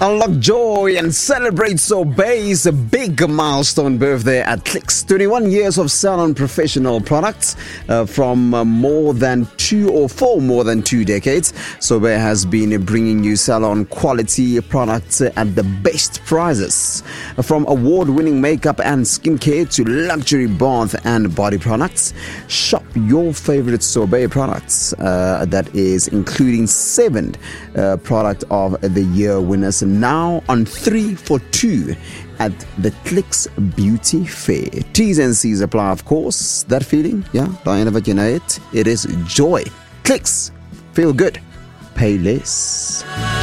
Unlock joy and celebrate Sorbet's big milestone birthday at Clicks. 21 years of salon professional products from more than 2 decades. Sorbet has been bringing you salon quality products at the best prices. From award-winning makeup and skincare to luxury bath and body products, shop your favorite Sorbet products. That is including 7 product of the year winners now on 3 for 2 at the Clicks Beauty Fair. T's and C's apply, of course. That feeling, yeah, by end of it, you know it. It is joy. Clicks, feel good, pay less.